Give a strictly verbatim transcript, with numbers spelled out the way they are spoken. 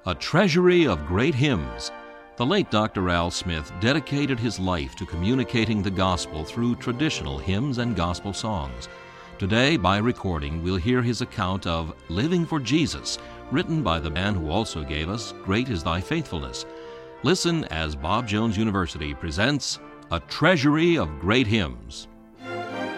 A treasury of great hymns. The late Doctor Al Smith dedicated his life to communicating the gospel through traditional hymns and gospel songs. Today, by recording, we'll hear his account of Living for Jesus, written by the man who also gave us Great is Thy Faithfulness. Listen as Bob Jones University presents A Treasury of Great Hymns.